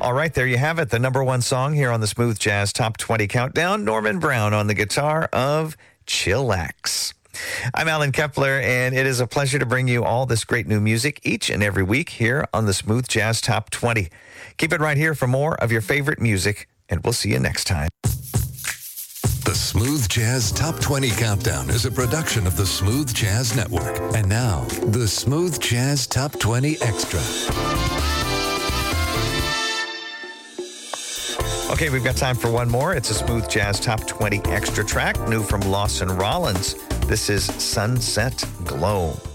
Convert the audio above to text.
All right, there you have it. The number one song here on the Smooth Jazz Top 20 Countdown. Norman Brown on the guitar of Chillax. I'm Alan Kepler, and it is a pleasure to bring you all this great new music each and every week here on the Smooth Jazz Top 20. Keep it right here for more of your favorite music, and we'll see you next time. The Smooth Jazz Top 20 Countdown is a production of the Smooth Jazz Network. And now, the Smooth Jazz Top 20 Extra. Okay, we've got time for one more. It's a Smooth Jazz Top 20 Extra track, new from Lawson Rollins. This is Sunset Glow.